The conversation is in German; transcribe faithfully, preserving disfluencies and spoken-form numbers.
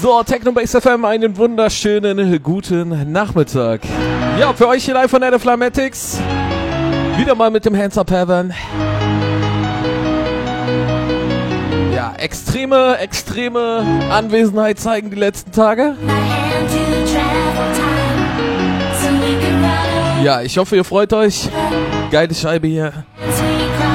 So, Technobase F M, einen wunderschönen guten Nachmittag. Ja, für euch hier live von Adaflamatics. Wieder mal mit dem Hands Up Heaven. Ja, extreme, extreme Anwesenheit zeigen die letzten Tage. Ja, ich hoffe, ihr freut euch. Geile Scheibe hier.